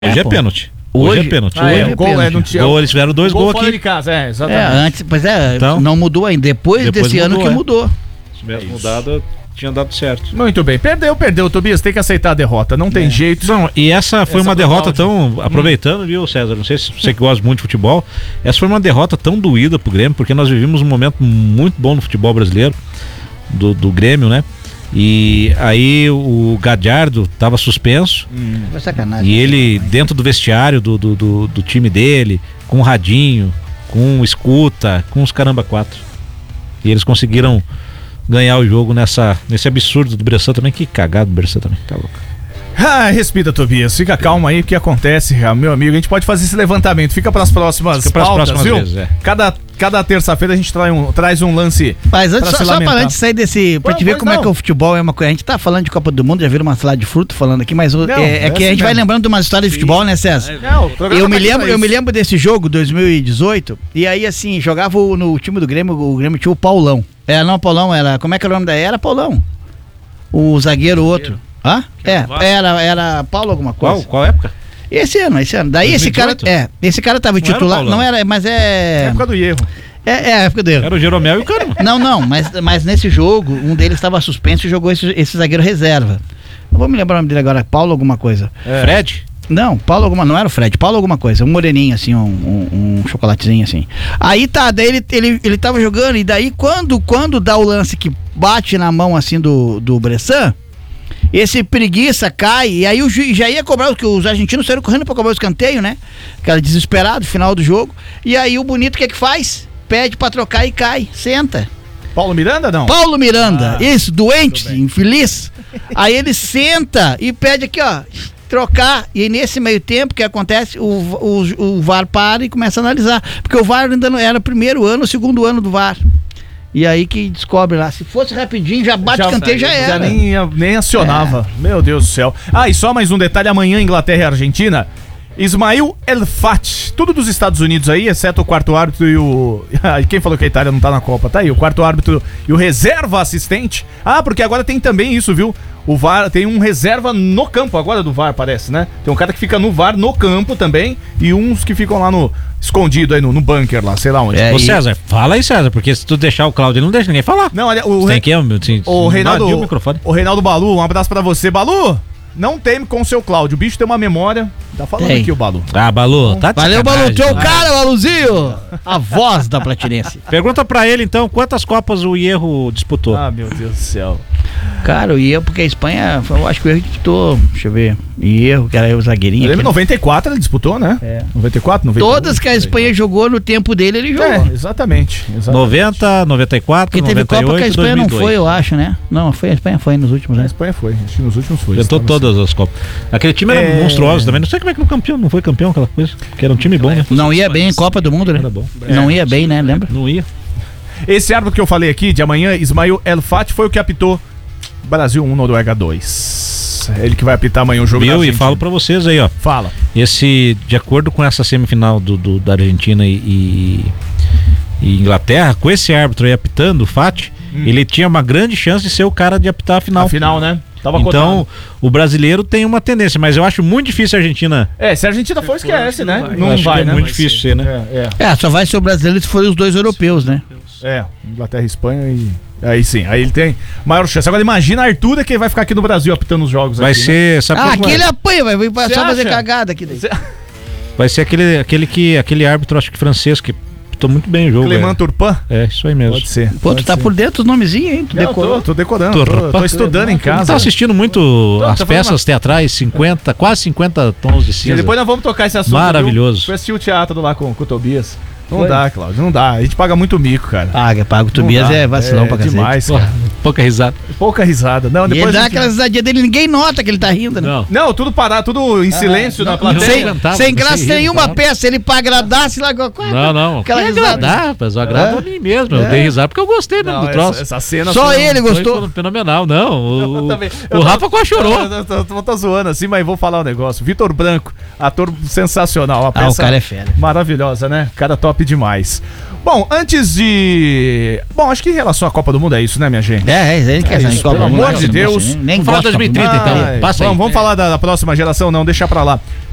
Hoje é pênalti. Hoje é pênalti. O gol não tinha. Eles tiveram 2 gols aqui. De casa, exatamente. Antes, pois então, não mudou ainda. Depois desse ano que mudou. Se tivesse mudado, tinha dado certo. Muito bem. Perdeu, Tobias. Tem que aceitar a derrota. Não tem jeito. Não, e essa foi uma derrota tão... Aproveitando, viu, César? Não sei se você que gosta muito de futebol. Essa foi uma derrota tão doída pro Grêmio, porque nós vivimos um momento muito bom no futebol brasileiro, do Grêmio, né? E aí o Gadiardo tava suspenso. Sacanagem. E ele, dentro do vestiário do time dele, com um radinho, com escuta, com os caramba 4. E eles conseguiram ganhar o jogo nesse absurdo do Bressan também. Que cagado do Bressan também, tá louco. Respira, Tobias, fica calmo aí, o que acontece, meu amigo, a gente pode fazer esse levantamento, fica para as próximas pautas, viu? Vezes, Cada terça-feira a gente traz um lance. Mas antes, só para antes de sair desse, pra te ver como é que o futebol é uma coisa, a gente tá falando de Copa do Mundo, já viram uma salada de fruto falando aqui, mas que a gente vai lembrando de umas histórias de futebol, né, César? Eu me lembro desse jogo, 2018, e aí assim, jogava no time do Grêmio, o Grêmio tinha o Paulão. Paulão era, como é que era o nome da era? Paulão. O zagueiro outro. Era Paulo alguma coisa. Qual época? Esse ano. Daí 2018? esse cara tava titular, não era, mas é época do erro. É a época do erro. Era o Jeromel e o Kahneman. Não, mas nesse jogo, um deles estava suspenso e jogou esse zagueiro reserva. Não vou me lembrar o nome dele agora, Paulo alguma coisa. Fred? Não, não era o Fred, Paulo alguma coisa, um moreninho assim, um chocolatezinho assim. Aí daí ele tava jogando, e daí quando dá o lance que bate na mão assim do Bressan, esse preguiça cai, e aí o juiz já ia cobrar, porque os argentinos saíram correndo pra cobrar o escanteio, né? Aquela desesperado, final do jogo. E aí o bonito, o que faz? Pede pra trocar e cai, senta. Paulo Miranda, não? Paulo Miranda, isso, doente, infeliz. Aí ele senta e pede aqui, ó, trocar. E nesse meio tempo, o que acontece? O VAR para e começa a analisar. Porque o VAR ainda não era o primeiro ano, o segundo ano do VAR. E aí que descobre lá, se fosse rapidinho, já bate canteio, já era. Já nem acionava. Meu Deus do céu. E só mais um detalhe, amanhã Inglaterra e Argentina, Ismail El Fati, tudo dos Estados Unidos aí, exceto o quarto árbitro e o... Quem falou que a Itália não tá na Copa? Tá aí, o quarto árbitro e o reserva assistente. Porque agora tem também isso, viu? O VAR tem um reserva no campo agora do VAR, parece, né? Tem um cara que fica no VAR no campo também e uns que ficam lá escondido aí no bunker lá, sei lá onde. Ô César, fala aí, César, porque se tu deixar o Cláudio, não deixa ninguém falar. Não, olha, o Reinaldo Balu, um abraço pra você. Balu, não teme com o seu Cláudio, o bicho tem uma memória. Tá falando aqui o Balu. Balu, tá de valeu, Balu, tu é o cara, Baluzinho. A voz da Platinense. Pergunta pra ele, então, quantas Copas o Hierro disputou? Meu Deus do céu. Cara, o Hierro, porque a Espanha, eu acho que o Hierro disputou, deixa eu ver, Hierro, que era o zagueirinho. Eu lembro, 94 ele disputou, né? 94, 98. Todas que a Espanha jogou no tempo dele, ele jogou. Exatamente. 90, 94, porque 98, teve Copa que a Espanha 2002. não foi, eu acho, né? Não, a Espanha foi nos últimos, né? A Espanha foi, acho que nos últimos foi. Tentou todas as Copas. Aquele time era monstruoso também, não sei como é que não foi campeão, aquela coisa, que era um time bom, né? Não ia bem em Copa do Mundo, né? Era bom. Não ia bem, né? Lembra? Não ia. Esse árbitro que eu falei aqui, de amanhã, Ismail El Fati, foi o que apitou Brasil 1, Noruega 2. Ele que vai apitar amanhã o jogo. E falo pra vocês aí, ó. Fala. De acordo com essa semifinal da Argentina e Inglaterra, com esse árbitro aí apitando, o Fati, ele tinha uma grande chance de ser o cara de apitar a final. A final, né? Então, o brasileiro tem uma tendência, mas eu acho muito difícil a Argentina. Se a Argentina for, esquece, né? Não vai, né? É muito difícil ser, né? Só vai ser o brasileiro se forem os dois europeus, né? Inglaterra e Espanha e... Aí sim, aí ele tem maior chance. Agora imagina a Arthur que vai ficar aqui no Brasil apitando os jogos. Vai aqui, ser... né? Sabe aqui ele apanha, vai só fazer cagada aqui daí. Vai ser aquele árbitro, acho que francês, que apitou muito bem o jogo. Clément Turpin? Isso aí mesmo. Pode ser. Pô, tu tá por dentro dos nomezinhos, hein? Tu decorou. Tô decorando, tô estudando em casa. Tá assistindo muito as peças teatrais, quase 50 tons de cinza. E depois nós vamos tocar esse assunto. Maravilhoso. Foi assistir o teatro lá com o Tobias. Não dá, Cláudio, não dá. A gente paga muito mico, cara. Paga. O Tobias é vacilão pra cacete. Demais, cara. Pouca risada. Pouca risada. Não, depois ele dá aquela risadinha dele, ninguém nota que ele tá rindo, né? Não, tudo parado, tudo em silêncio na plateia. Sem graça nenhuma peça, ele pra agradar, se lá. Não. Aquela risada. Rapaz, eu agrado a mim mesmo. Eu dei risada porque eu gostei do troço. Essa cena só ele gostou. Fenomenal, não. O Rafa quase chorou. Eu tô zoando assim, mas vou falar um negócio. Vitor Branco, ator sensacional. A peça o cara é fera. Maravilhosa, né? Cara top demais. Bom, antes de... acho que em relação à Copa do Mundo é isso, né, minha gente? Ele quer isso, pelo amor de Deus. Nem fala 2030, então. Vamos falar da próxima geração, não, deixa pra lá.